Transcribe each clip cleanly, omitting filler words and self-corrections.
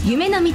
夢の道。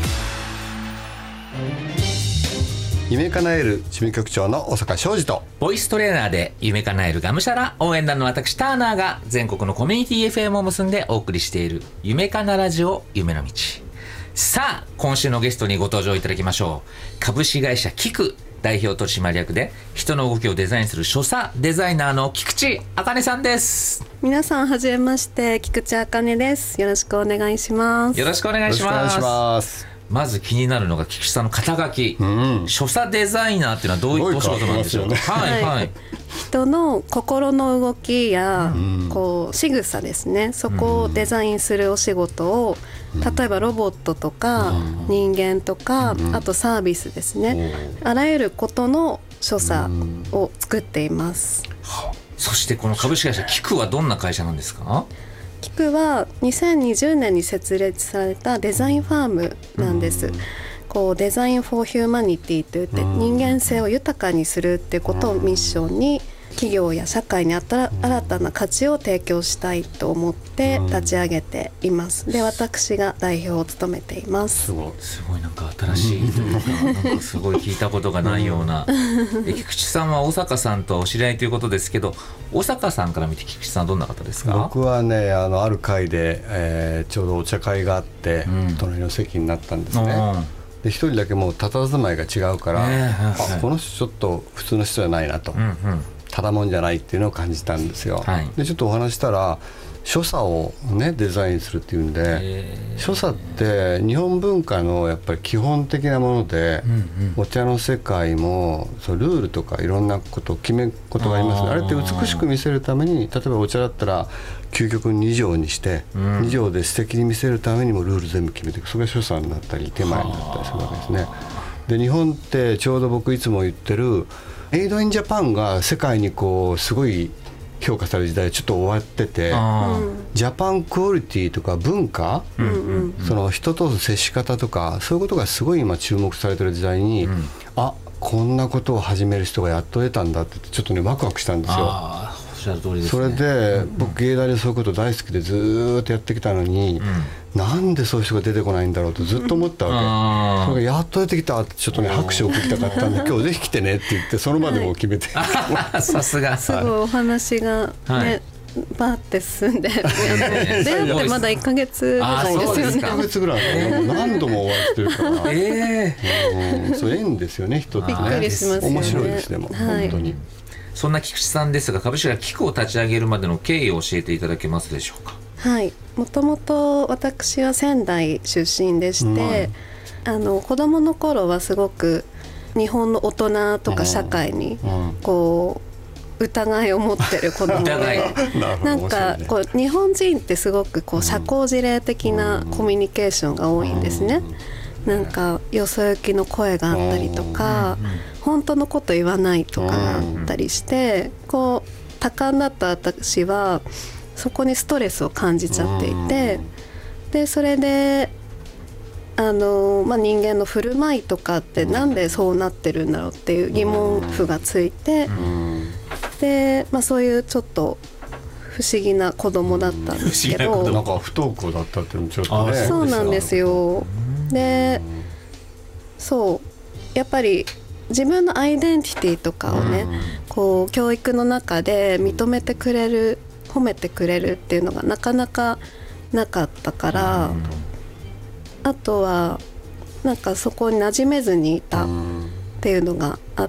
夢叶える事務局長の小坂昌司と、 ボイストレーナーで夢叶えるがむしゃら応援団の私ターナーが全国のコミュニティ FM を結んでお送りしている夢かなラジオ夢の道。さあ今週のゲストにご登場いただきましょう。株式会社キク代表取締役で人の動きをデザインする所作デザイナーの菊池茜さんです。 皆さんはじめまして、菊池茜です。よろしくお願いします。 よろしくお願いします。まず気になるのが菊池さんの肩書き、所作デザイナーっていうのはどういうお仕事なんでしょうか。 人の心の動きやこう仕草ですね、そこをデザインするお仕事を、例えばロボットとか人間とか、あとサービスですね、あらゆることの所作を作っています。 そしてこの株式会社キクはどんな会社なんですか。 キクは2020年に設立されたデザインファームなんです。こうデザインフォーヒューマニティといって、人間性を豊かにするっていうことをミッションに、企業や社会に新たな価値を提供したいと思って立ち上げています。で、私が代表を務めています。 すごいなんか新しいというか、なんかすごい聞いたことがないような菊池さんは小坂さんとはお知り合いということですけど、小坂さんから見て菊池さんはどんな方ですか。 僕はね、ある会で、ちょうどお茶会があって、隣の席になったんですね。で一人だけもう佇まいが違うから、この人ちょっと普通の人じゃないなと、ただもんじゃないっていうのを感じたんですよ。でちょっとお話したら、所作をねデザインするっていうんで、所作って日本文化のやっぱり基本的なもので、お茶の世界もそうルールとかいろんなこと決め事がありますね。あれって美しく見せるために、例えばお茶だったら究極2錠にして、2錠で素敵に見せるためにもルール全部決めていく、それが所作になったり手前になったりするわけですね。で日本ってちょうど僕いつも言ってるメイドインジャパンが世界にこうすごい評価される時代ちょっと終わってて、ジャパンクオリティとか文化、その人との接し方とかそういうことがすごい今注目されてる時代に、こんなことを始める人がやっと出たんだってちょっとねワクワクしたんですよ。 おっしゃる通りですね。それで僕芸大でそういうこと大好きでずっとやってきたのに、なんでそういう人が出てこないんだろうとずっと思ったわけ。それがやっと出てきたってちょっとね拍手を送りたかったんで今日ぜひ来てねって言ってその場でもう決めて、 さすがすごいお話がね、バーって進んで出会ってまだ1ヶ月ぐらいですよね。 1ヶ月ぐらい何度もお会いしてるからそう縁ですよね、人ってね。 びっくりしますよね。 面白いです。でも本当にそんな菊池さんですが、株式会社キクを立ち上げるまでの経緯を教えていただけますでしょうか。 はい、もともと私は仙台出身でして、子どもの頃はすごく日本の大人とか社会にこう疑いを持ってる子どもでなんかこう日本人ってすごくこう社交辞令的なコミュニケーションが多いんですね。なんかよそ行きの声があったりとか、本当のこと言わないとかがあったりして、こう多感だった私はそこにストレスを感じちゃっていて、でそれで人間の振る舞いとかってなんでそうなってるんだろうっていう疑問符がついて、で、そういうちょっと不思議な子供だったんですけど、 なんか不登校だったっていうのちょっとね。 そうなんですよ。でそうやっぱり自分のアイデンティティとかをね、こう教育の中で認めてくれる、褒めてくれるっていうのがなかなかなかったから、あとはなんかそこに馴染めずにいたっていうのがあって、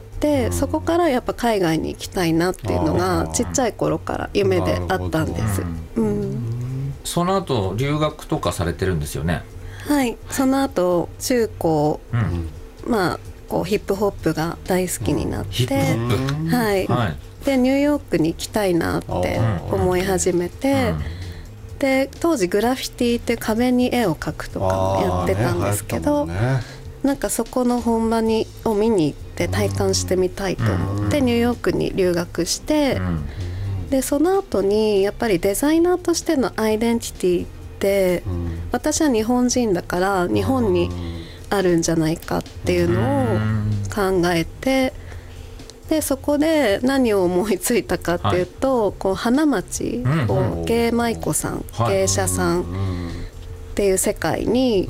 そこからやっぱ海外に行きたいなっていうのがちっちゃい頃から夢であったんです。 その後留学とかされてるんですよね。 はい、その後中高、こうヒップホップが大好きになって、でニューヨークに行きたいなって思い始めて、で当時グラフィティって壁に絵を描くとかやってたんですけど、なんかそこの本場を見に行って体感してみたいと思ってニューヨークに留学して、でその後にやっぱりデザイナーとしてのアイデンティティって私は日本人だから日本にあるんじゃないかっていうのを考えて、でそこで何を思いついたかっていうと、こう花町を芸舞妓さん、芸者さんっていう世界に